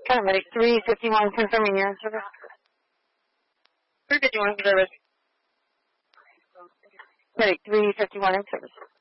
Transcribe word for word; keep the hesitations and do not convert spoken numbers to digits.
Paramedic three fifty-one, confirming your service. three fifty-one, service. Medic three fifty-one in service.